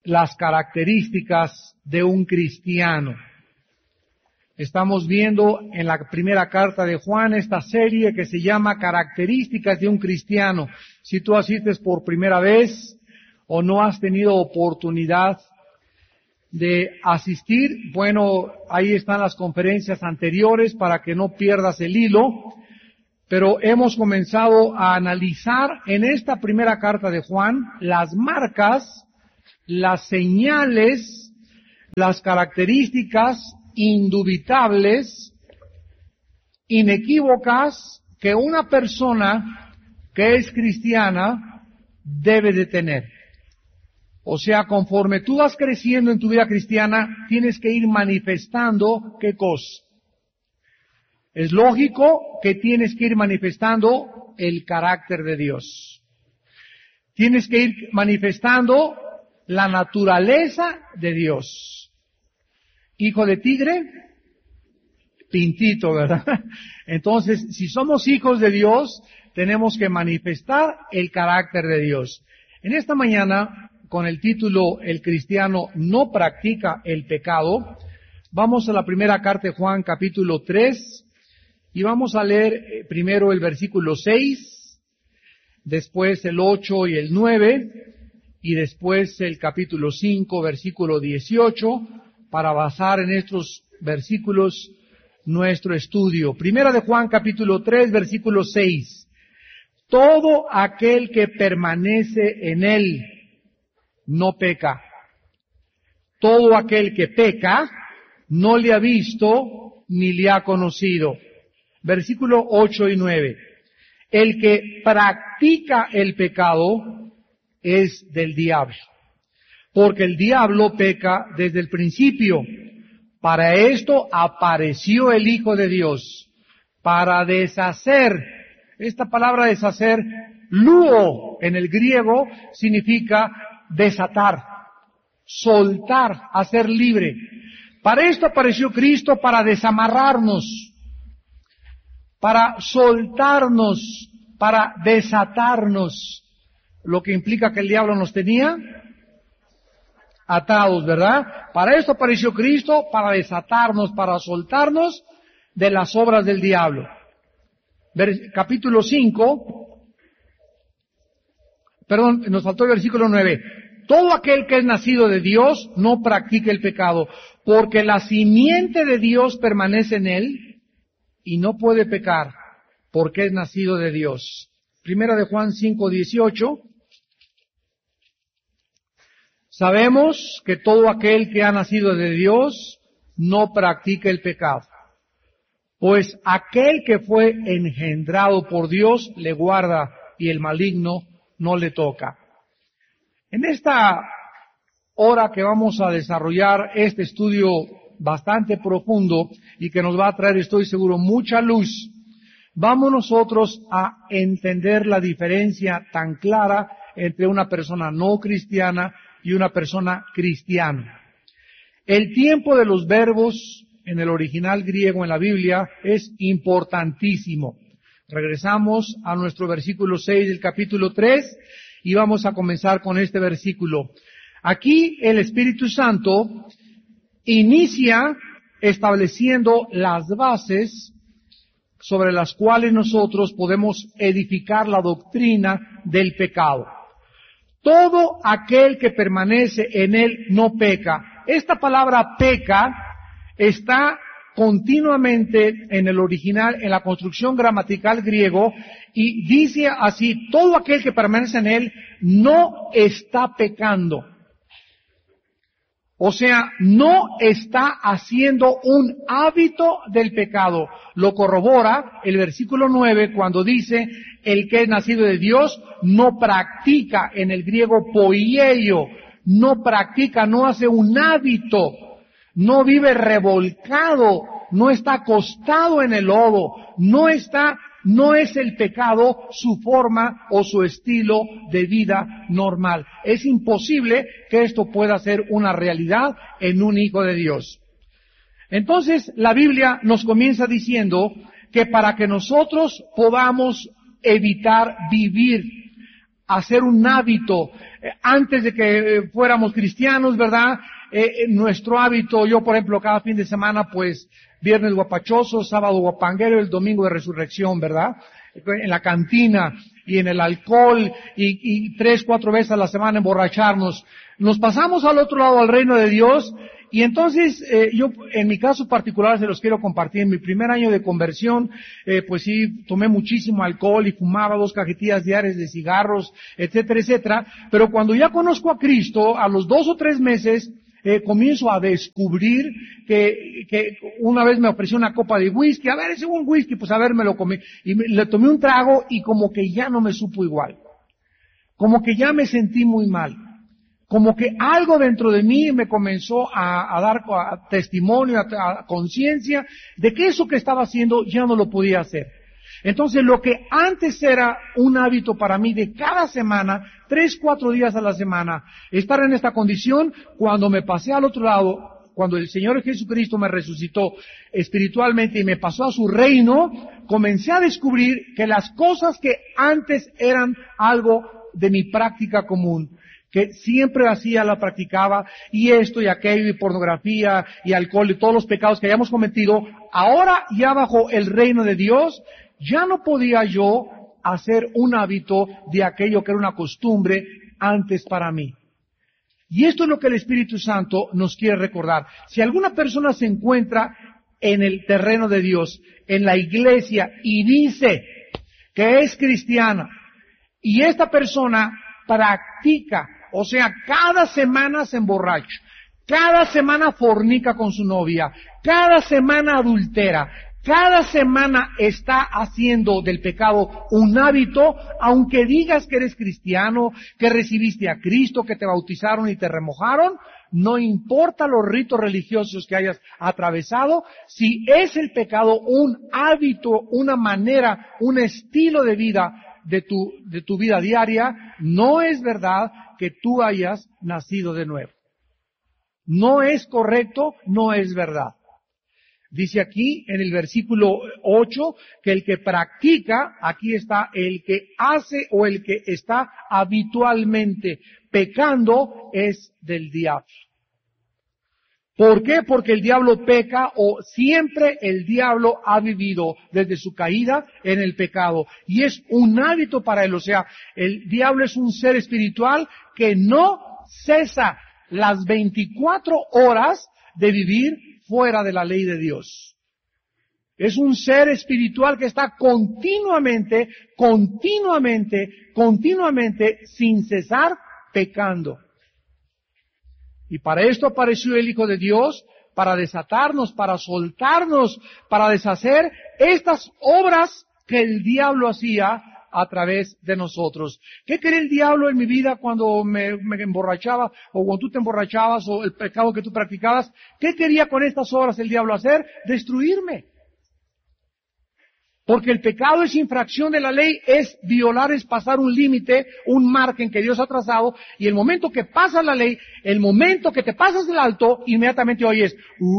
las características de un cristiano. Estamos viendo en la primera carta de Juan esta serie que se llama Características de un cristiano. Si tú asistes por primera vez o no has tenido oportunidad de asistir, bueno, ahí están las conferencias anteriores para que no pierdas el hilo. Pero hemos comenzado a analizar en esta primera carta de Juan las marcas, las señales, las características indubitables, inequívocas, que una persona que es cristiana debe de tener. O sea, conforme tú vas creciendo en tu vida cristiana, tienes que ir manifestando ¿qué cosa? Es lógico que tienes que ir manifestando el carácter de Dios. Tienes que ir manifestando la naturaleza de Dios. Hijo de tigre, pintito, ¿verdad? Entonces, si somos hijos de Dios, tenemos que manifestar el carácter de Dios. En esta mañana, con el título El cristiano no practica el pecado, vamos a la primera carta de Juan, capítulo 3, y vamos a leer primero el versículo 6, después el 8 y el 9, y después el capítulo 5, versículo 18, para basar en estos versículos nuestro estudio. Primera de Juan, capítulo 3, versículo 6. Todo aquel que permanece en él no peca. Todo aquel que peca no le ha visto ni le ha conocido. Versículo 8 y 9. El que practica el pecado es del diablo, porque el diablo peca desde el principio. Para esto apareció el Hijo de Dios, para deshacer. Esta palabra deshacer, luo en el griego, significa desatar, soltar, hacer libre. Para esto apareció Cristo, para desamarrarnos, para soltarnos, para desatarnos, lo que implica que el diablo nos tenía atados, ¿verdad? Para esto apareció Cristo, para desatarnos, para soltarnos de las obras del diablo. Capítulo 5, nos faltó el versículo 9. Todo aquel que es nacido de Dios no practica el pecado, porque la simiente de Dios permanece en él, y no puede pecar, porque es nacido de Dios. Primera de Juan 5:18. Sabemos que todo aquel que ha nacido de Dios no practica el pecado, pues aquel que fue engendrado por Dios le guarda y el maligno no le toca. En esta hora que vamos a desarrollar este estudio bastante profundo y que nos va a traer, estoy seguro, mucha luz, vamos nosotros a entender la diferencia tan clara entre una persona no cristiana y una persona cristiana. El tiempo de los verbos en el original griego en la Biblia es importantísimo. Regresamos a nuestro versículo 6 del capítulo 3 y vamos a comenzar con este versículo. Aquí el Espíritu Santo inicia estableciendo las bases sobre las cuales nosotros podemos edificar la doctrina del pecado. Todo aquel que permanece en él no peca. Esta palabra peca está continuamente en el original, en la construcción gramatical griego, y dice así: todo aquel que permanece en él no está pecando. O sea, no está haciendo un hábito del pecado. Lo corrobora el versículo 9 cuando dice: el que es nacido de Dios no practica, en el griego poieio, no practica, no hace un hábito, no vive revolcado, no está acostado en el lodo, no es el pecado su forma o su estilo de vida normal. Es imposible que esto pueda ser una realidad en un hijo de Dios. Entonces, la Biblia nos comienza diciendo que para que nosotros podamos evitar vivir hacer un hábito. Antes de que fuéramos cristianos, ¿verdad? Nuestro hábito, yo por ejemplo, cada fin de semana, pues, viernes guapachoso, sábado guapanguero, el domingo de resurrección, ¿verdad? En la cantina y en el alcohol y 3, 4 veces a la semana emborracharnos. Nos pasamos al otro lado, al reino de Dios, y entonces yo, en mi caso particular, se los quiero compartir. En mi primer año de conversión, pues sí, tomé muchísimo alcohol y fumaba 2 cajetillas diarias de cigarros, etcétera, etcétera. Pero cuando ya conozco a Cristo, a los 2 o 3 meses, comienzo a descubrir que una vez me ofreció una copa de whisky. A ver, ese es un whisky, pues a ver, me lo comí. Y le tomé un trago y como que ya no me supo igual. Como que ya me sentí muy mal. Como que algo dentro de mí me comenzó a dar testimonio, a conciencia de que eso que estaba haciendo ya no lo podía hacer. Entonces lo que antes era un hábito para mí de cada semana, 3, 4 días a la semana, estar en esta condición, cuando me pasé al otro lado, cuando el Señor Jesucristo me resucitó espiritualmente y me pasó a su reino, comencé a descubrir que las cosas que antes eran algo de mi práctica común, que siempre hacía, la practicaba, y esto y aquello, y pornografía, y alcohol, y todos los pecados que hayamos cometido, ahora ya bajo el reino de Dios, ya no podía yo hacer un hábito de aquello que era una costumbre antes para mí. Y esto es lo que el Espíritu Santo nos quiere recordar. Si alguna persona se encuentra en el terreno de Dios, en la iglesia, y dice que es cristiana, y esta persona practica, o sea, cada semana se emborracha, cada semana fornica con su novia, cada semana adultera, cada semana está haciendo del pecado un hábito, aunque digas que eres cristiano, que recibiste a Cristo, que te bautizaron y te remojaron, no importa los ritos religiosos que hayas atravesado, si es el pecado un hábito, una manera, un estilo de vida de tu vida diaria, no es verdad que tú hayas nacido de nuevo. No es correcto, no es verdad. Dice aquí en el versículo 8 que el que practica, aquí está, el que hace o el que está habitualmente pecando es del diablo. ¿Por qué? Porque el diablo peca, o siempre el diablo ha vivido desde su caída en el pecado. Y es un hábito para él. O sea, el diablo es un ser espiritual que no cesa las 24 horas de vivir fuera de la ley de Dios. Es un ser espiritual que está continuamente, sin cesar, pecando. Y para esto apareció el Hijo de Dios, para desatarnos, para soltarnos, para deshacer estas obras que el diablo hacía a través de nosotros. ¿Qué quería el diablo en mi vida cuando me emborrachaba, o cuando tú te emborrachabas, o el pecado que tú practicabas? ¿Qué quería con estas obras el diablo hacer? Destruirme. Porque el pecado es infracción de la ley, es violar, es pasar un límite, un margen que Dios ha trazado, y el momento que pasas la ley, el momento que te pasas del alto, inmediatamente oyes,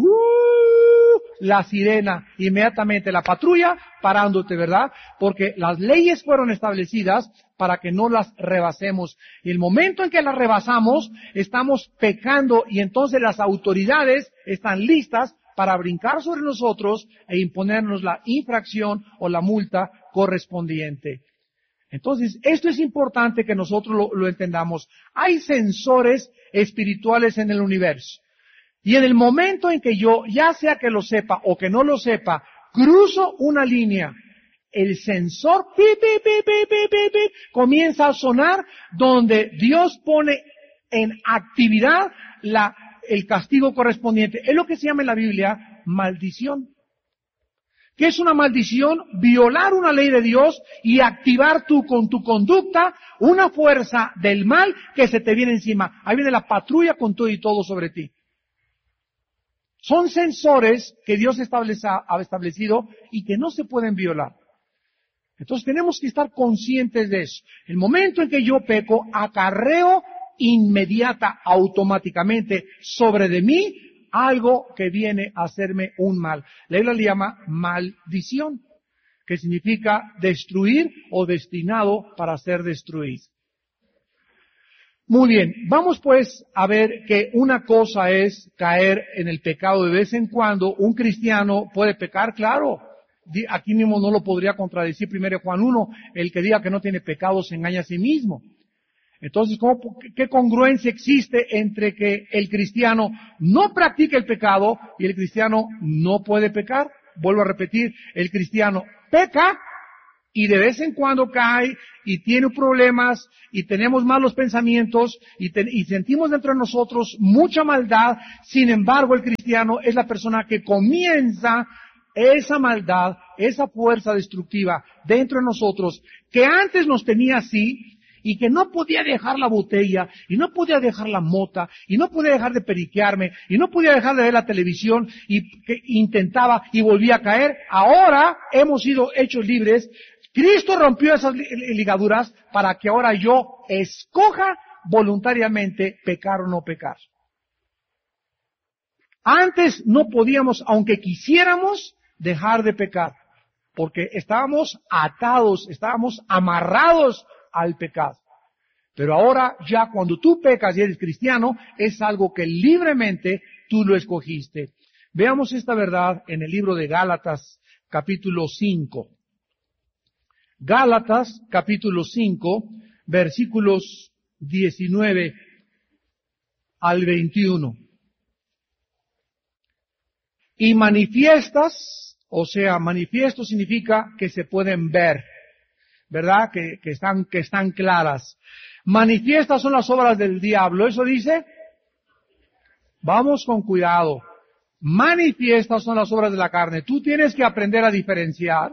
la sirena, inmediatamente la patrulla parándote, ¿verdad? Porque las leyes fueron establecidas para que no las rebasemos. Y el momento en que las rebasamos, estamos pecando, y entonces las autoridades están listas para brincar sobre nosotros e imponernos la infracción o la multa correspondiente. Entonces, esto es importante que nosotros lo entendamos. Hay sensores espirituales en el universo. Y en el momento en que yo, ya sea que lo sepa o que no lo sepa, cruzo una línea, el sensor comienza a sonar, donde Dios pone en actividad el castigo correspondiente. Es lo que se llama en la Biblia maldición. ¿Qué es una maldición? Violar una ley de Dios y activar con tu conducta una fuerza del mal que se te viene encima. Ahí viene la patrulla con todo y todo sobre ti. Son sensores que Dios ha establecido y que no se pueden violar. Entonces tenemos que estar conscientes de eso. El momento en que yo peco, acarreo inmediata, automáticamente, sobre de mí, algo que viene a hacerme un mal. La Biblia le llama maldición, que significa destruir o destinado para ser destruido. Muy bien, vamos pues a ver que una cosa es caer en el pecado de vez en cuando. Un cristiano puede pecar, claro. Aquí mismo no lo podría contradecir 1 Juan 1, el que diga que no tiene pecado se engaña a sí mismo. Entonces, ¿qué congruencia existe entre que el cristiano no practica el pecado y el cristiano no puede pecar? Vuelvo a repetir, el cristiano peca y de vez en cuando cae y tiene problemas y tenemos malos pensamientos y sentimos dentro de nosotros mucha maldad. Sin embargo, el cristiano es la persona que comienza esa maldad, esa fuerza destructiva dentro de nosotros, que antes nos tenía así, y que no podía dejar la botella, y no podía dejar la mota, y no podía dejar de periquearme, y no podía dejar de ver la televisión, y que intentaba y volvía a caer. Ahora hemos sido hechos libres. Cristo rompió esas ligaduras para que ahora yo escoja voluntariamente pecar o no pecar. Antes no podíamos, aunque quisiéramos, dejar de pecar, porque estábamos atados, estábamos amarrados al pecado. Pero ahora ya cuando tú pecas y eres cristiano, es algo que libremente tú lo escogiste. Veamos esta verdad en el libro de Gálatas, capítulo 5. Gálatas, capítulo 5, versículos 19 al 21. Y manifiestas, o sea, manifiesto significa que se pueden ver, ¿verdad? Que están claras. Manifiestas son las obras del diablo, ¿eso dice? Vamos con cuidado. Manifiestas son las obras de la carne. Tú tienes que aprender a diferenciar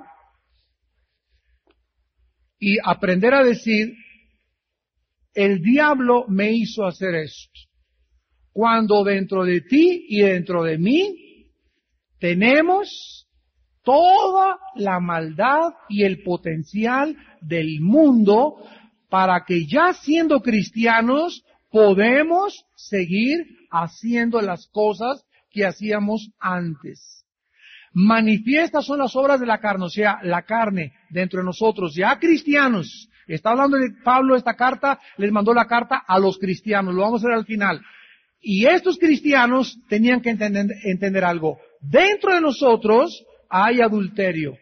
y aprender a decir, el diablo me hizo hacer esto. Cuando dentro de ti y dentro de mí tenemos toda la maldad y el potencial del mundo para que ya siendo cristianos podemos seguir haciendo las cosas que hacíamos antes. Manifiestas son las obras de la carne, o sea, la carne dentro de nosotros, ya cristianos. Está hablando de Pablo esta carta, les mandó la carta a los cristianos, lo vamos a ver al final. Y estos cristianos tenían que entender algo. Dentro de nosotros hay adulterio,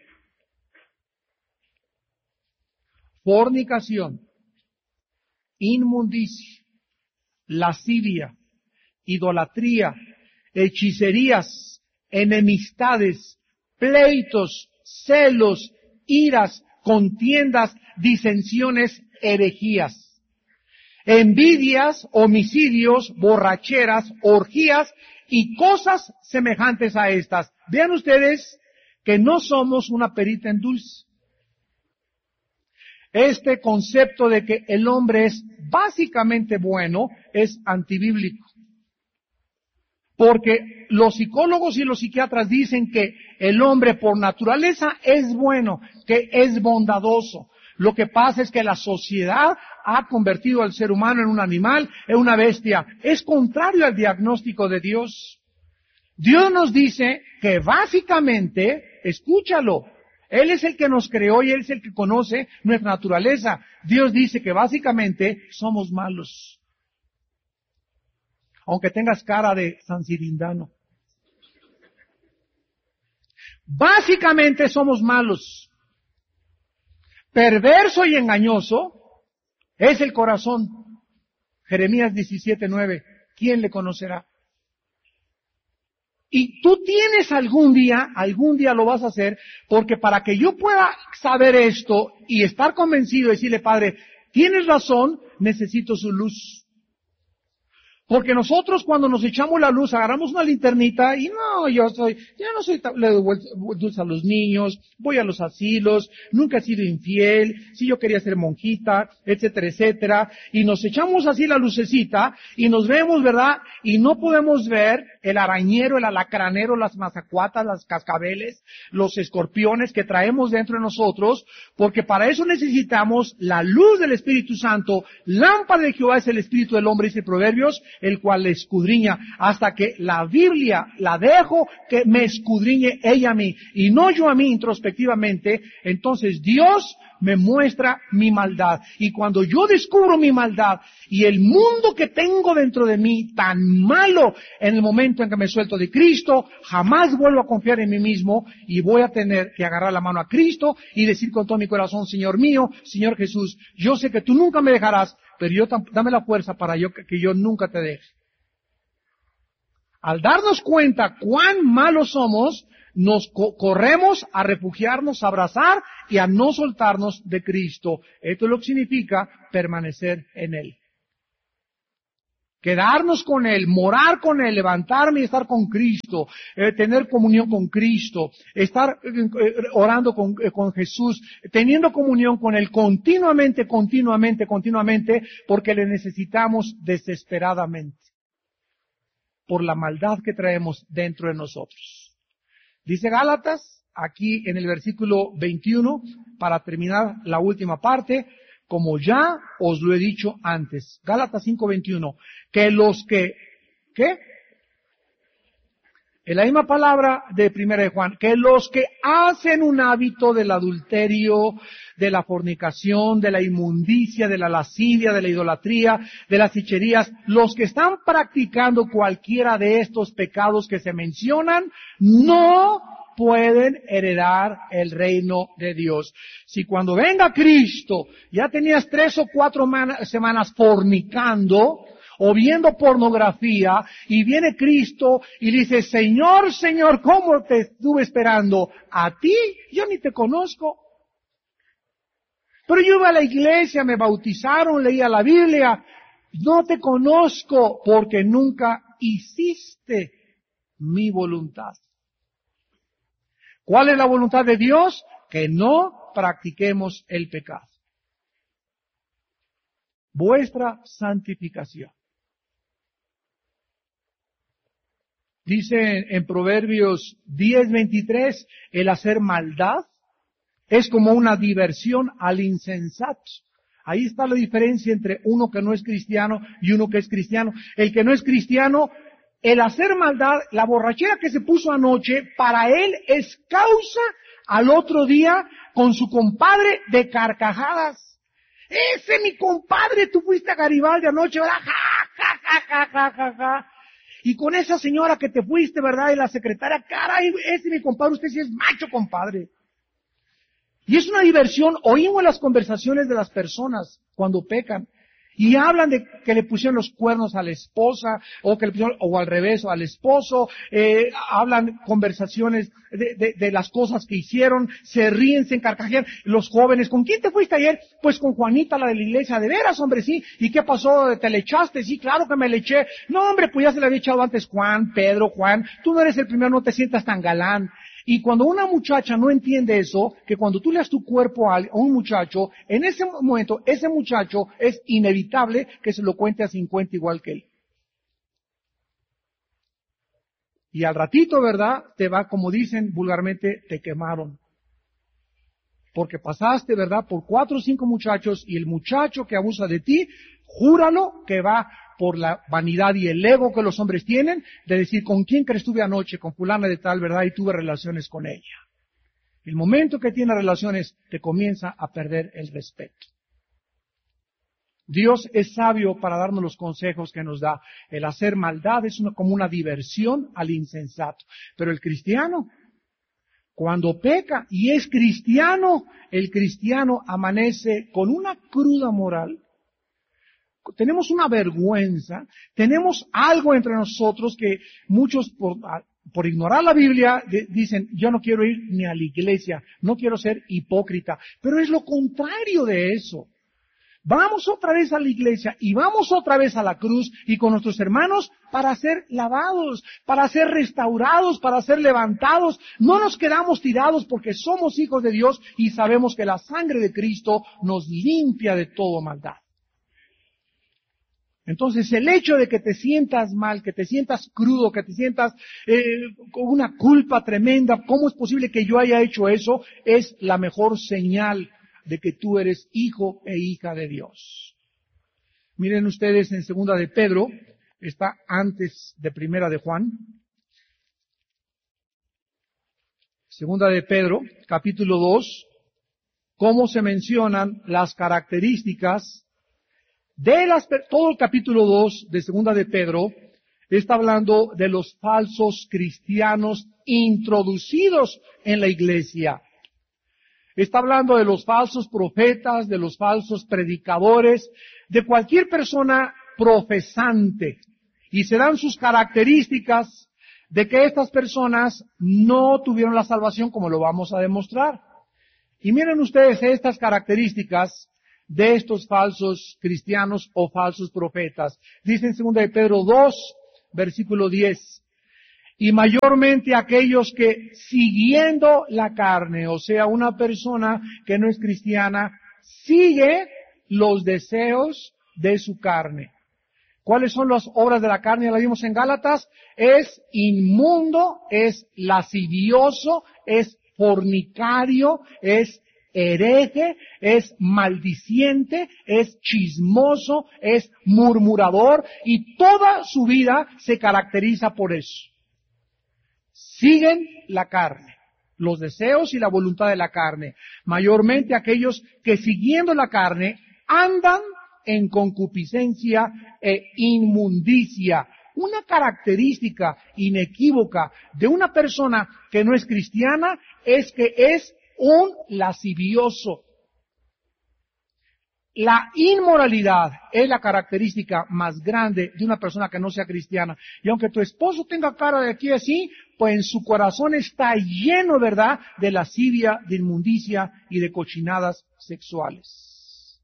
fornicación, inmundicia, lascivia, idolatría, hechicerías, enemistades, pleitos, celos, iras, contiendas, disensiones, herejías, envidias, homicidios, borracheras, orgías y cosas semejantes a estas. Vean ustedes que no somos una perita en dulce. Este concepto de que el hombre es básicamente bueno es antibíblico. Porque los psicólogos y los psiquiatras dicen que el hombre por naturaleza es bueno, que es bondadoso. Lo que pasa es que la sociedad ha convertido al ser humano en un animal, en una bestia. Es contrario al diagnóstico de Dios. Dios nos dice que básicamente, escúchalo, Él es el que nos creó y Él es el que conoce nuestra naturaleza. Dios dice que básicamente somos malos. Aunque tengas cara de San Cirindano. Básicamente somos malos. Perverso y engañoso es el corazón. Jeremías 17:9. ¿Quién le conocerá? Y tú tienes algún día lo vas a hacer, porque para que yo pueda saber esto y estar convencido y decirle, Padre, tienes razón, necesito su luz. Porque nosotros cuando nos echamos la luz, agarramos una linternita y le doy dulce a los niños, voy a los asilos, nunca he sido infiel, si yo quería ser monjita, etcétera, etcétera. Y nos echamos así la lucecita y nos vemos, ¿verdad? Y no podemos ver el arañero, el alacranero, las mazacuatas, las cascabeles, los escorpiones que traemos dentro de nosotros, porque para eso necesitamos la luz del Espíritu Santo. Lámpara de Jehová es el Espíritu del hombre, dice Proverbios, el cual le escudriña, hasta que la Biblia la dejo que me escudriñe ella a mí, y no yo a mí introspectivamente. Entonces Dios me muestra mi maldad. Y cuando yo descubro mi maldad y el mundo que tengo dentro de mí tan malo, en el momento en que me suelto de Cristo, jamás vuelvo a confiar en mí mismo y voy a tener que agarrar la mano a Cristo y decir con todo mi corazón, Señor mío, Señor Jesús, yo sé que tú nunca me dejarás, pero dame la fuerza para que yo nunca te deje. Al darnos cuenta cuán malos somos, nos corremos a refugiarnos, a abrazar y a no soltarnos de Cristo. Esto es lo que significa permanecer en Él. Quedarnos con Él, morar con Él, levantarme y estar con Cristo, tener comunión con Cristo, estar orando con Jesús, teniendo comunión con Él continuamente, porque le necesitamos desesperadamente por la maldad que traemos dentro de nosotros. Dice Gálatas, aquí en el versículo 21, para terminar la última parte, como ya os lo he dicho antes. Gálatas 5:21, que los que, ¿qué? En la misma palabra de Primera de Juan, que los que hacen un hábito del adulterio, de la fornicación, de la inmundicia, de la lascivia, de la idolatría, de las hechicerías, los que están practicando cualquiera de estos pecados que se mencionan, no pueden heredar el reino de Dios. Si cuando venga Cristo ya tenías 3 o 4 semanas fornicando, o viendo pornografía, y viene Cristo y dice, Señor, Señor, ¿cómo te estuve esperando? A ti, yo ni te conozco. Pero yo iba a la iglesia, me bautizaron, leía la Biblia. No te conozco porque nunca hiciste mi voluntad. ¿Cuál es la voluntad de Dios? Que no practiquemos el pecado. Vuestra santificación. Dice en Proverbios 10:23, el hacer maldad es como una diversión al insensato. Ahí está la diferencia entre uno que no es cristiano y uno que es cristiano. El que no es cristiano, el hacer maldad, la borrachera que se puso anoche, para él es causa al otro día con su compadre de carcajadas. Ese mi compadre, tú fuiste a Garibaldi anoche, ¿verdad? Ja, ja, ja, ja, ja, ja, ja. Y con esa señora que te fuiste, ¿verdad? Y la secretaria, caray, ese mi compadre, usted sí es macho, compadre. Y es una diversión, oímos las conversaciones de las personas cuando pecan. Y hablan de que le pusieron los cuernos a la esposa, o que le pusieron, o al revés, o al esposo, hablan conversaciones de las cosas que hicieron, se ríen, se encarcajean. Los jóvenes, ¿con quién te fuiste ayer? Pues con Juanita, la de la iglesia. ¿De veras, hombre? Sí. ¿Y qué pasó? ¿Te le echaste? Sí, claro que me le eché. No, hombre, pues ya se le había echado antes Juan, Pedro, Juan. Tú no eres el primero, no te sientas tan galán. Y cuando una muchacha no entiende eso, que cuando tú le das tu cuerpo a un muchacho, en ese momento, ese muchacho es inevitable que se lo cuente a 50 igual que él. Y al ratito, ¿verdad? Te va, como dicen vulgarmente, te quemaron. Porque pasaste, ¿verdad? Por 4 o 5 muchachos y el muchacho que abusa de ti, júralo que va por la vanidad y el ego que los hombres tienen, de decir, ¿con quién crees estuve anoche? Con fulana de tal, ¿verdad? Y tuve relaciones con ella. El momento que tienes relaciones, te comienza a perder el respeto. Dios es sabio para darnos los consejos que nos da. El hacer maldad es como una diversión al insensato. Pero el cristiano, cuando peca y es cristiano, el cristiano amanece con una cruda moral. Tenemos una vergüenza, tenemos algo entre nosotros que muchos por ignorar la Biblia dicen, yo no quiero ir ni a la iglesia, no quiero ser hipócrita, pero es lo contrario de eso. Vamos otra vez a la iglesia y vamos otra vez a la cruz y con nuestros hermanos para ser lavados, para ser restaurados, para ser levantados. No nos quedamos tirados porque somos hijos de Dios y sabemos que la sangre de Cristo nos limpia de toda maldad. Entonces el hecho de que te sientas mal, que te sientas crudo, que te sientas con una culpa tremenda, ¿cómo es posible que yo haya hecho eso? Es la mejor señal de que tú eres hijo e hija de Dios. Miren ustedes en 2 de Pedro, está antes de 1 de Juan. 2 de Pedro, capítulo 2, cómo se mencionan las características de todo el capítulo 2 de Segunda de Pedro está hablando de los falsos cristianos introducidos en la iglesia. Está hablando de los falsos profetas, de los falsos predicadores, de cualquier persona profesante. Y se dan sus características de que estas personas no tuvieron la salvación, como lo vamos a demostrar. Y miren ustedes estas características de estos falsos cristianos o falsos profetas. Dice en 2 de Pedro 2, versículo 10. Y mayormente aquellos que siguiendo la carne, o sea, una persona que no es cristiana, sigue los deseos de su carne. ¿Cuáles son las obras de la carne? Ya la vimos en Gálatas. Es inmundo, es lascivioso, es fornicario, es hereje, es maldiciente, es chismoso, es murmurador, y toda su vida se caracteriza por eso. Siguen la carne, los deseos y la voluntad de la carne. Mayormente aquellos que siguiendo la carne andan en concupiscencia e inmundicia. Una característica inequívoca de una persona que no es cristiana es que es un lascivioso. La inmoralidad es la característica más grande de una persona que no sea cristiana. Y aunque tu esposo tenga cara de aquí así, pues en su corazón está lleno, ¿verdad?, de lascivia, de inmundicia y de cochinadas sexuales.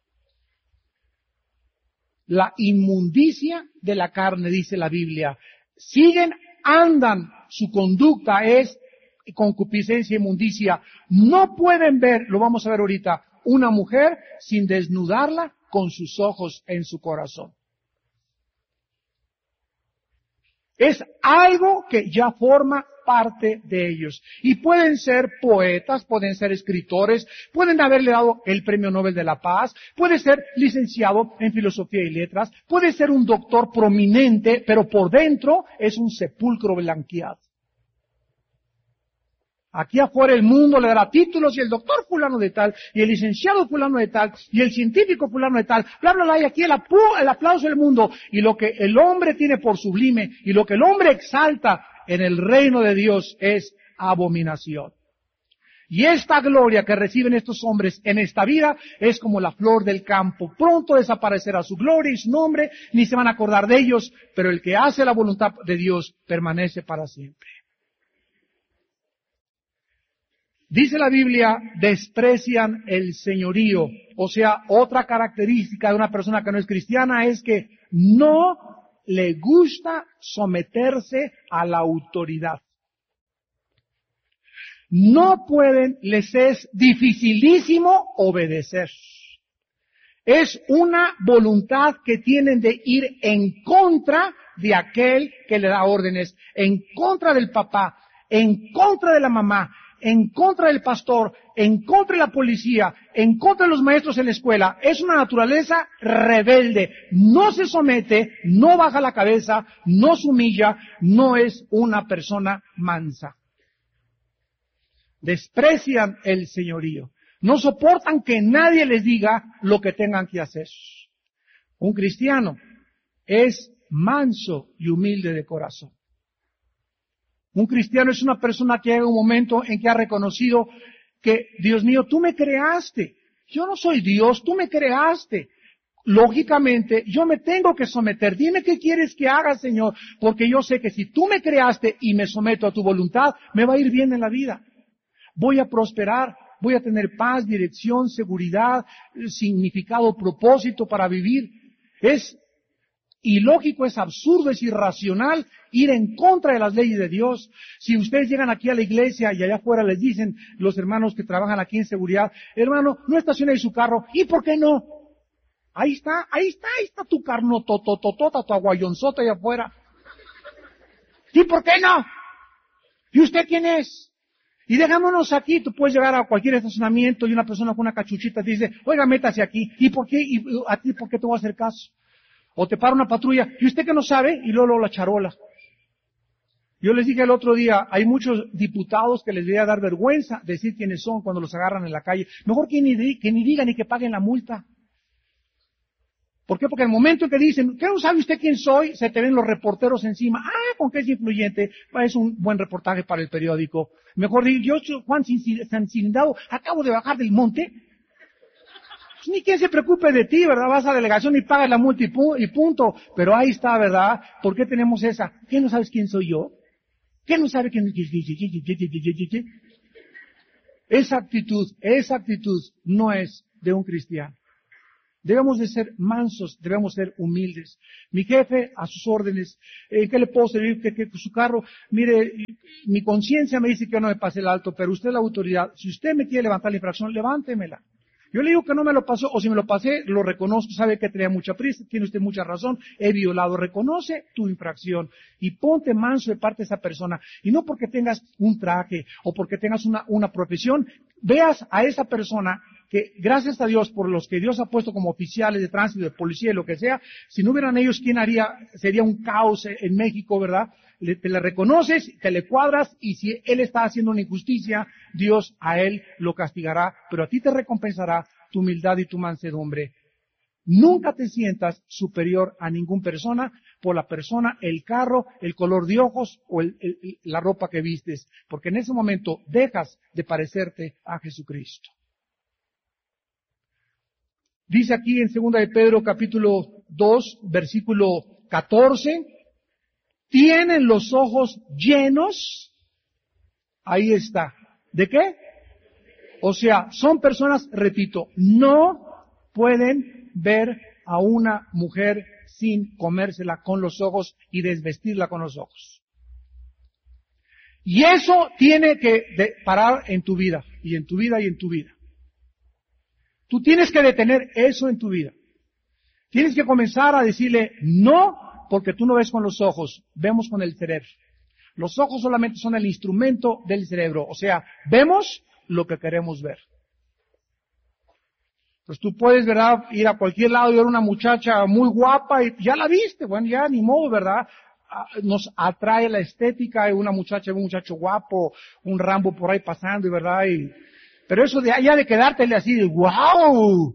La inmundicia de la carne, dice la Biblia. Andan, su conducta es concupiscencia e inmundicia. No pueden ver, lo vamos a ver ahorita, una mujer sin desnudarla con sus ojos en su corazón. Es algo que ya forma parte de ellos. Y pueden ser poetas, pueden ser escritores, pueden haberle dado el Premio Nobel de la Paz, puede ser licenciado en Filosofía y Letras, puede ser un doctor prominente, pero por dentro es un sepulcro blanqueado. Aquí afuera el mundo le dará títulos y el doctor fulano de tal, y el licenciado fulano de tal, y el científico fulano de tal, bla, bla, bla, y aquí el aplauso del mundo. Y lo que el hombre tiene por sublime, y lo que el hombre exalta en el reino de Dios es abominación. Y esta gloria que reciben estos hombres en esta vida es como la flor del campo. Pronto desaparecerá su gloria y su nombre, ni se van a acordar de ellos, pero el que hace la voluntad de Dios permanece para siempre. Dice la Biblia, desprecian el señorío. O sea, otra característica de una persona que no es cristiana es que no le gusta someterse a la autoridad. No pueden, les es dificilísimo obedecer. Es una voluntad que tienen de ir en contra de aquel que le da órdenes, en contra del papá, en contra de la mamá, en contra del pastor, en contra de la policía, en contra de los maestros en la escuela. Es una naturaleza rebelde. No se somete, no baja la cabeza, no se humilla, no es una persona mansa. Desprecian el señorío. No soportan que nadie les diga lo que tengan que hacer. Un cristiano es manso y humilde de corazón. Un cristiano es una persona que llega un momento en que ha reconocido que, Dios mío, tú me creaste. Yo no soy Dios, tú me creaste. Lógicamente, yo me tengo que someter. Dime qué quieres que haga, Señor, porque yo sé que si tú me creaste y me someto a tu voluntad, me va a ir bien en la vida. Voy a prosperar, voy a tener paz, dirección, seguridad, significado, propósito para vivir. Es ilógico, es absurdo, es irracional ir en contra de las leyes de Dios. Si ustedes llegan aquí a la iglesia y allá afuera les dicen los hermanos que trabajan aquí en seguridad, hermano, no estacione su carro, ¿y por qué no? Ahí está tu carno totototota, tu aguayonzota allá afuera. ¿Y por qué no? ¿Y usted quién es? Y dejámonos aquí, tú puedes llegar a cualquier estacionamiento y una persona con una cachuchita te dice, oiga, métase aquí. ¿Y por qué? ¿Y a ti por qué te voy a hacer caso? O te para una patrulla, ¿y usted que no sabe? Y luego la charola. Yo les dije el otro día, hay muchos diputados que les debería dar vergüenza decir quiénes son cuando los agarran en la calle. Mejor que ni digan ni que paguen la multa. ¿Por qué? Porque el momento en que dicen, ¿qué no sabe usted quién soy? Se te ven los reporteros encima. Ah, con que es influyente. Es un buen reportaje para el periódico. Mejor digo, yo soy Juan Cincindado, acabo de bajar del monte. Pues ni quien se preocupe de ti, ¿verdad? Vas a la delegación y pagas la multa y punto. Pero ahí está, ¿verdad? ¿Por qué tenemos esa? ¿Qué no sabes quién soy yo? ¿Qué no sabe quién? Esa actitud no es de un cristiano. Debemos de ser mansos, debemos ser humildes. Mi jefe, a sus órdenes, ¿qué le puedo servir? ¿Qué su carro? Mire, mi conciencia me dice que yo no me pase el alto, pero usted es la autoridad. Si usted me quiere levantar la infracción, levántemela. Yo le digo que no me lo pasó, o si me lo pasé, lo reconozco, sabe que tenía mucha prisa, tiene usted mucha razón, he violado, reconoce tu infracción y ponte manso de parte de esa persona. Y no porque tengas un traje o porque tengas una profesión, veas a esa persona que, gracias a Dios, por los que Dios ha puesto como oficiales de tránsito, de policía y lo que sea, si no hubieran ellos, ¿quién haría? Sería un caos en México, ¿verdad? Te le reconoces, te le cuadras, y si él está haciendo una injusticia, Dios a él lo castigará, pero a ti te recompensará tu humildad y tu mansedumbre. Nunca te sientas superior a ninguna persona por la persona, el carro, el color de ojos o la ropa que vistes, porque en ese momento dejas de parecerte a Jesucristo. Dice aquí en 2 de Pedro capítulo 2, versículo 14, tienen los ojos llenos, ahí está, ¿de qué? O sea, son personas, repito, no pueden ver a una mujer sin comérsela con los ojos y desvestirla con los ojos. Y eso tiene que parar en tu vida, y en tu vida, y en tu vida. Tú tienes que detener eso en tu vida. Tienes que comenzar a decirle no, porque tú no ves con los ojos, vemos con el cerebro. Los ojos solamente son el instrumento del cerebro, o sea, vemos lo que queremos ver. Pues tú puedes, ¿verdad?, ir a cualquier lado y ver una muchacha muy guapa y ya la viste, bueno, ya ni modo, ¿verdad? Nos atrae la estética de una muchacha, un muchacho guapo, un Rambo por ahí pasando, ¿verdad? Pero eso de allá de quedártele así de ¡wow!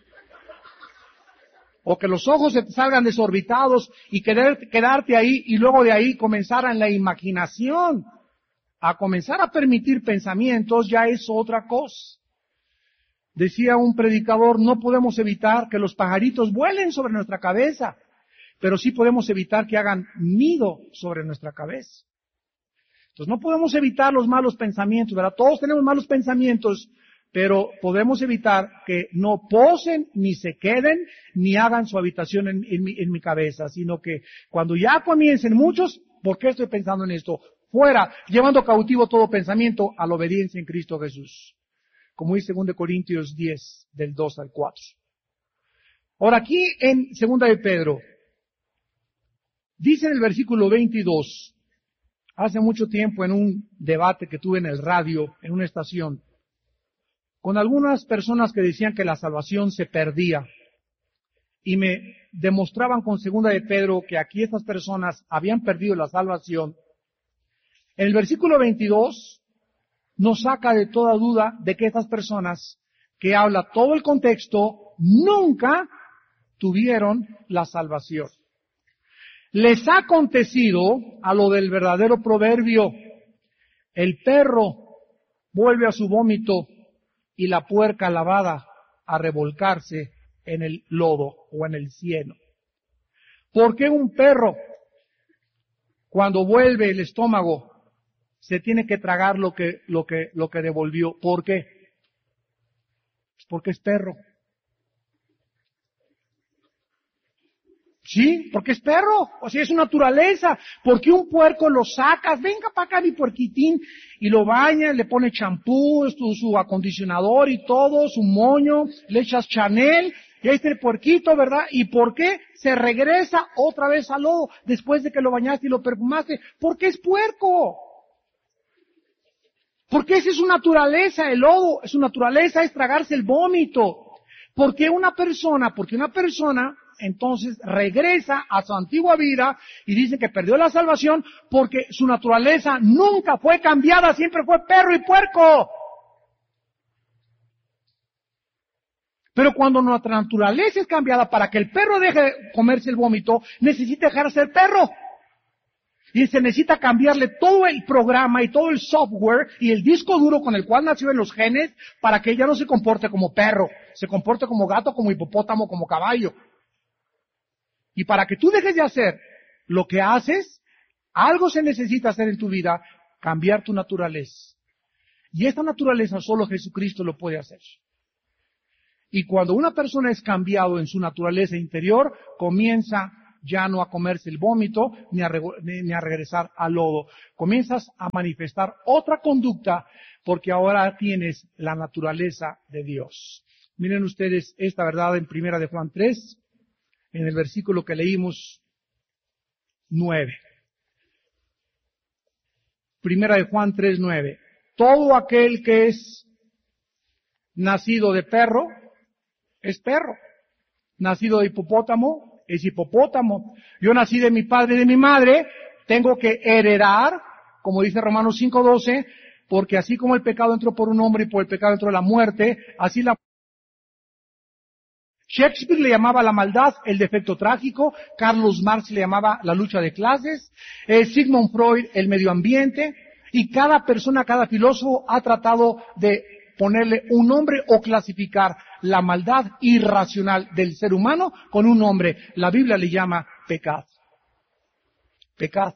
O que los ojos se te salgan desorbitados y quedarte ahí y luego de ahí comenzar en la imaginación, a comenzar a permitir pensamientos, ya es otra cosa. Decía un predicador, no podemos evitar que los pajaritos vuelen sobre nuestra cabeza, pero sí podemos evitar que hagan nido sobre nuestra cabeza. Entonces no podemos evitar los malos pensamientos, ¿verdad? Todos tenemos malos pensamientos, pero podemos evitar que no posen, ni se queden, ni hagan su habitación en mi cabeza, sino que cuando ya comiencen muchos, ¿por qué estoy pensando en esto? Fuera, llevando cautivo todo pensamiento a la obediencia en Cristo Jesús. Como dice 2 Corintios 10, del 2 al 4. Ahora aquí en 2 de Pedro, dice en el versículo 22, hace mucho tiempo en un debate que tuve en el radio, en una estación, con algunas personas que decían que la salvación se perdía, y me demostraban con 2 de Pedro que aquí estas personas habían perdido la salvación. En el versículo 22 nos saca de toda duda de que estas personas, que habla todo el contexto, nunca tuvieron la salvación. Les ha acontecido a lo del verdadero proverbio, el perro vuelve a su vómito y la puerca lavada a revolcarse en el lodo o en el cieno. ¿Por qué un perro, cuando vuelve el estómago, se tiene que tragar lo que devolvió? ¿Por qué? Pues porque es perro. Sí, porque es perro, o sea, es su naturaleza. Porque un puerco lo sacas, venga para acá mi puerquitín, y lo bañas, le pone champú, su acondicionador y todo, su moño, le echas Chanel, y ahí está el puerquito, ¿verdad? ¿Y por qué se regresa otra vez al lodo después de que lo bañaste y lo perfumaste? Porque es puerco. Porque esa es su naturaleza, el lodo, su naturaleza es tragarse el vómito. Porque una persona entonces regresa a su antigua vida y dice que perdió la salvación porque su naturaleza nunca fue cambiada, siempre fue perro y puerco. Pero cuando nuestra naturaleza es cambiada para que el perro deje de comerse el vómito, necesita dejar de ser perro. Y se necesita cambiarle todo el programa y todo el software y el disco duro con el cual nació en los genes para que ella no se comporte como perro, se comporte como gato, como hipopótamo, como caballo. Y para que tú dejes de hacer lo que haces, algo se necesita hacer en tu vida, cambiar tu naturaleza. Y esta naturaleza solo Jesucristo lo puede hacer. Y cuando una persona es cambiado en su naturaleza interior, comienza ya no a comerse el vómito, ni a regresar al lodo. Comienzas a manifestar otra conducta porque ahora tienes la naturaleza de Dios. Miren ustedes esta verdad en 1 de Juan 3, en el versículo que leímos 9. 1 de Juan 3, 9. Todo aquel que es nacido de perro, es perro. Nacido de hipopótamo, es hipopótamo. Yo nací de mi padre y de mi madre, tengo que heredar, como dice Romanos 5:12, porque así como el pecado entró por un hombre y por el pecado entró la muerte, así la... Shakespeare le llamaba la maldad el defecto trágico, Carlos Marx le llamaba la lucha de clases, Sigmund Freud el medio ambiente, y cada persona, cada filósofo ha tratado de ponerle un nombre o clasificar la maldad irracional del ser humano con un nombre. La Biblia le llama pecado. Pecado.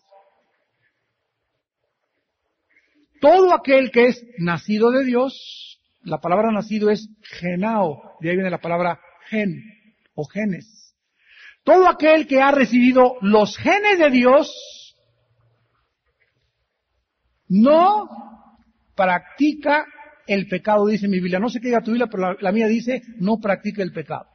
Todo aquel que es nacido de Dios, la palabra nacido es genao, de ahí viene la palabra gen o genes. Todo aquel que ha recibido los genes de Dios no practica el pecado, dice mi Biblia. No sé qué diga tu Biblia, pero la mía dice, no practica el pecado.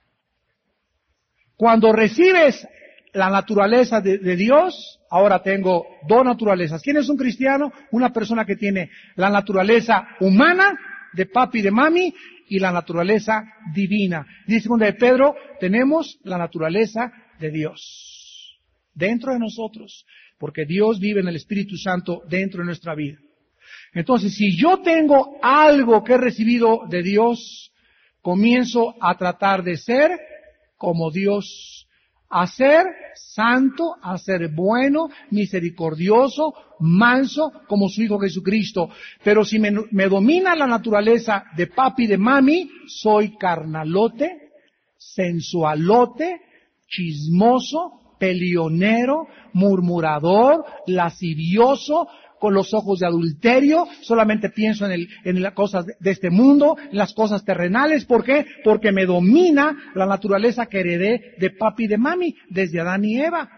Cuando recibes la naturaleza de Dios, ahora tengo dos naturalezas. ¿Quién es un cristiano? Una persona que tiene la naturaleza humana, de papi y de mami, y la naturaleza divina. Dice 2 de Pedro, tenemos la naturaleza de Dios dentro de nosotros, porque Dios vive en el Espíritu Santo dentro de nuestra vida. Entonces, si yo tengo algo que he recibido de Dios, comienzo a tratar de ser como Dios, a ser santo, a ser bueno, misericordioso, manso, como su Hijo Jesucristo. Pero si me domina la naturaleza de papi y de mami, soy carnalote, sensualote, chismoso, peleonero, murmurador, lascivioso, con los ojos de adulterio, solamente pienso en las cosas de este mundo, en las cosas terrenales. ¿Por qué? Porque me domina la naturaleza que heredé de papi y de mami, desde Adán y Eva.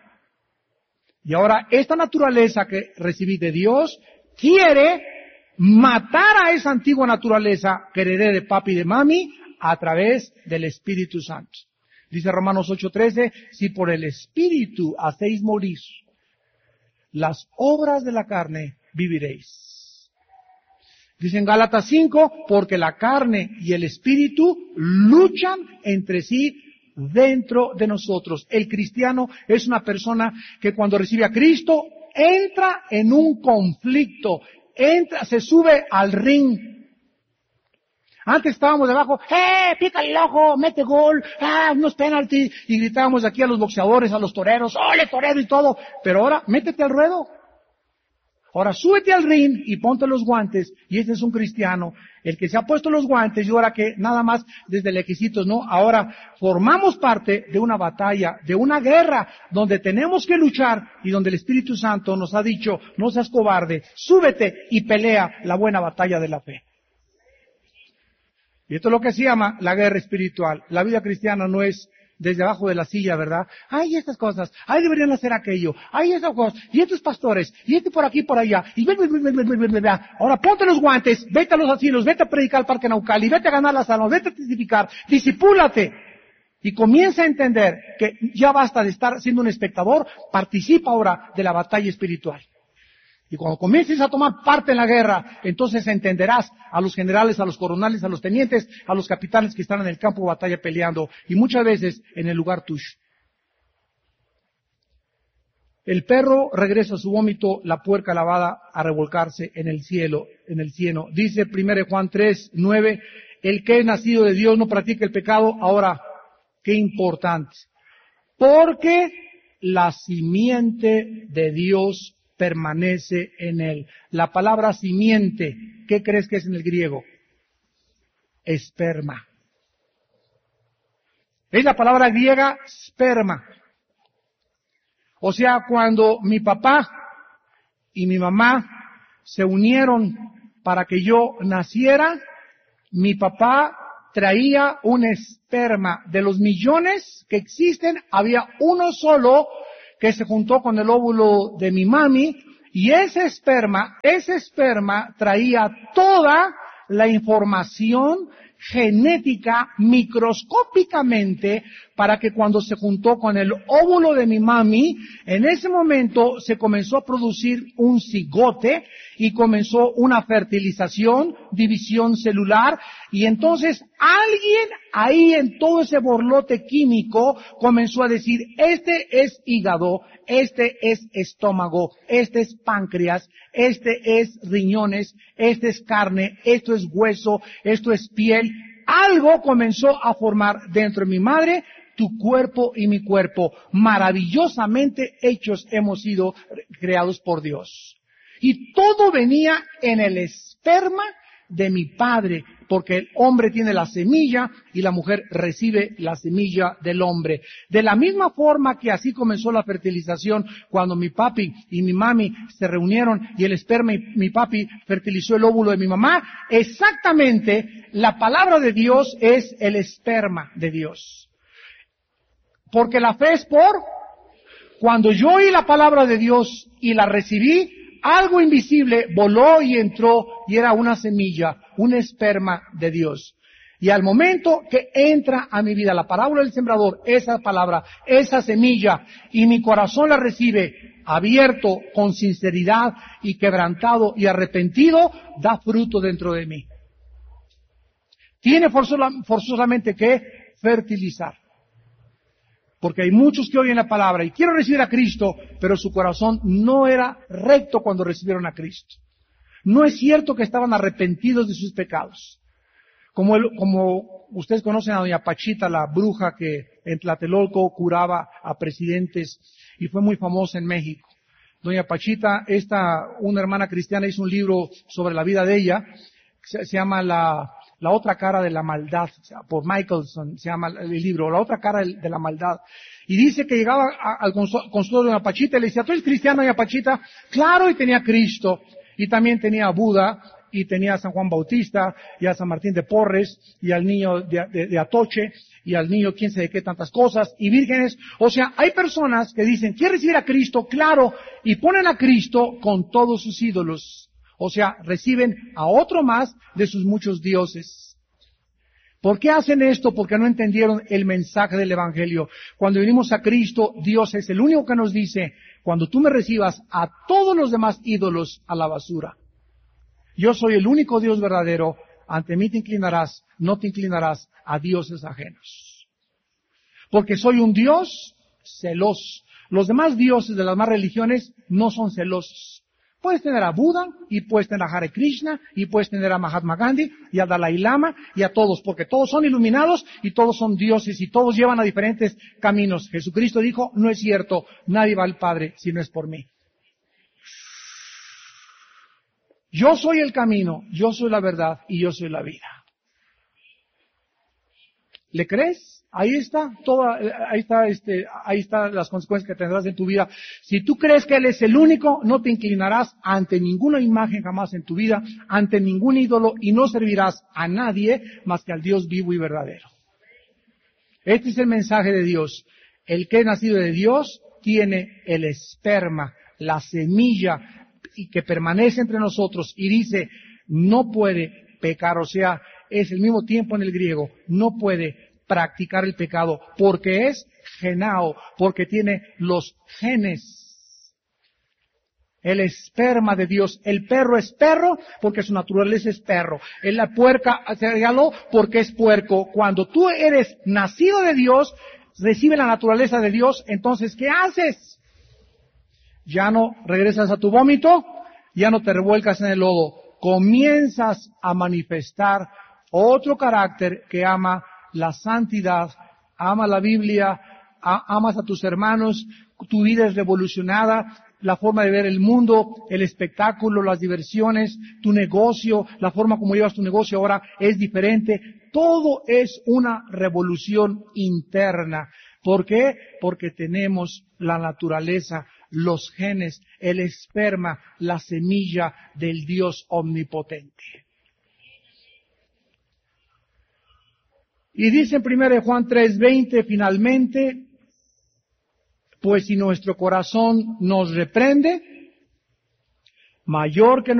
Y ahora esta naturaleza que recibí de Dios quiere matar a esa antigua naturaleza que heredé de papi y de mami a través del Espíritu Santo. Dice Romanos 8:13, si por el Espíritu hacéis morir las obras de la carne, viviréis. Dice en Gálatas 5, porque la carne y el espíritu luchan entre sí dentro de nosotros. El cristiano es una persona que cuando recibe a Cristo entra en un conflicto, se sube al ring. Antes estábamos debajo, pica el ojo, mete gol, unos penaltis, y gritábamos aquí a los boxeadores, a los toreros, ¡ole torero! Y todo. Pero ahora, métete al ruedo. Ahora súbete al ring y ponte los guantes, y este es un cristiano, el que se ha puesto los guantes, y ahora que nada más desde lejecitos, no, ahora formamos parte de una batalla, de una guerra, donde tenemos que luchar, y donde el Espíritu Santo nos ha dicho, no seas cobarde, súbete y pelea la buena batalla de la fe. Y esto es lo que se llama la guerra espiritual. La vida cristiana no es desde abajo de la silla, ¿verdad? Ay, estas cosas, ay, deberían hacer aquello, ay, estas cosas, y estos pastores, y este por aquí, por allá, y ahora ponte los guantes, vete a los asilos, vete a predicar al Parque Naucali, vete a ganar las almas, vete a testificar, disipúlate, y comienza a entender que ya basta de estar siendo un espectador, participa ahora de la batalla espiritual. Y cuando comiences a tomar parte en la guerra, entonces entenderás a los generales, a los coronales, a los tenientes, a los capitanes que están en el campo de batalla peleando, y muchas veces en el lugar tuyo. El perro regresa a su vómito, la puerca lavada a revolcarse en el cielo, en el cieno. Dice 1 Juan 3:9, el que es nacido de Dios no practica el pecado. Ahora, qué importante. Porque la simiente de Dios permanece en él. La palabra simiente, ¿qué crees que es en el griego? Esperma. Es la palabra griega sperma. O sea, cuando mi papá y mi mamá se unieron para que yo naciera, mi papá traía un esperma. De los millones que existen, había uno solo que se juntó con el óvulo de mi mami, y ese esperma traía toda la información genética microscópicamente para que cuando se juntó con el óvulo de mi mami, en ese momento se comenzó a producir un cigote y comenzó una fertilización, división celular, y entonces alguien ahí en todo ese borlote químico comenzó a decir, este es hígado, este es estómago, este es páncreas, este es riñones, este es carne, esto es hueso, esto es piel. Algo comenzó a formar dentro de mi madre, tu cuerpo y mi cuerpo. Maravillosamente hechos hemos sido creados por Dios. Y todo venía en el esperma de mi padre, porque el hombre tiene la semilla y la mujer recibe la semilla del hombre. De la misma forma que así comenzó la fertilización cuando mi papi y mi mami se reunieron y el esperma y mi papi fertilizó el óvulo de mi mamá, exactamente la palabra de Dios es el esperma de Dios. Porque la fe es por, cuando yo oí la palabra de Dios y la recibí, algo invisible voló y entró y era una semilla, un esperma de Dios. Y al momento que entra a mi vida la parábola del sembrador, esa palabra, esa semilla, y mi corazón la recibe abierto, con sinceridad y quebrantado y arrepentido, da fruto dentro de mí. Tiene forzosamente que fertilizar. Porque hay muchos que oyen la palabra y quieren recibir a Cristo, pero su corazón no era recto cuando recibieron a Cristo. No es cierto que estaban arrepentidos de sus pecados. Como ustedes conocen a doña Pachita, la bruja que en Tlatelolco curaba a presidentes y fue muy famosa en México. Doña Pachita, una hermana cristiana hizo un libro sobre la vida de ella, se llama La otra cara de la maldad, por Michelson se llama el libro, La otra cara de la maldad. Y dice que llegaba al consultorio de doña Pachita y le decía, ¿tú eres cristiano, doña Pachita? Claro, y tenía a Cristo, y también tenía a Buda, y tenía a San Juan Bautista, y a San Martín de Porres, y al niño de Atoche, y al niño quién sabe qué tantas cosas, y vírgenes. O sea, hay personas que dicen, ¿quieres recibir a Cristo? Claro, y ponen a Cristo con todos sus ídolos. O sea, reciben a otro más de sus muchos dioses. ¿Por qué hacen esto? Porque no entendieron el mensaje del Evangelio. Cuando venimos a Cristo, Dios es el único que nos dice, cuando tú me recibas, a todos los demás ídolos a la basura. Yo soy el único Dios verdadero, ante mí te inclinarás, no te inclinarás a dioses ajenos. Porque soy un Dios celoso. Los demás dioses de las demás religiones no son celosos. Puedes tener a Buda, y puedes tener a Hare Krishna, y puedes tener a Mahatma Gandhi, y a Dalai Lama, y a todos, porque todos son iluminados, y todos son dioses, y todos llevan a diferentes caminos. Jesucristo dijo, no es cierto, nadie va al Padre si no es por mí. Yo soy el camino, yo soy la verdad, y yo soy la vida. ¿Le crees? Ahí está las consecuencias que tendrás en tu vida. Si tú crees que Él es el único, no te inclinarás ante ninguna imagen jamás en tu vida, ante ningún ídolo, y no servirás a nadie más que al Dios vivo y verdadero. Este es el mensaje de Dios. El que es nacido de Dios tiene el esperma, la semilla, y que permanece entre nosotros, y dice, no puede pecar, o sea, es el mismo tiempo en el griego, no puede practicar el pecado, porque es genao, porque tiene los genes. el esperma de Dios. El perro es perro porque su naturaleza es perro. La puerca se regaló porque es puerco. Cuando tú eres nacido de Dios, recibe la naturaleza de Dios, entonces ¿qué haces? Ya no regresas a tu vómito, ya no te revuelcas en el lodo. Comienzas a manifestar otro carácter que ama la santidad, ama la Biblia, amas a tus hermanos, tu vida es revolucionada, la forma de ver el mundo, el espectáculo, las diversiones, tu negocio, la forma como llevas tu negocio ahora es diferente. Todo es una revolución interna. ¿Por qué? Porque tenemos la naturaleza, los genes, el esperma, la semilla del Dios omnipotente. Y dice en 1 Juan 3:20, finalmente, pues si nuestro corazón nos reprende, mayor que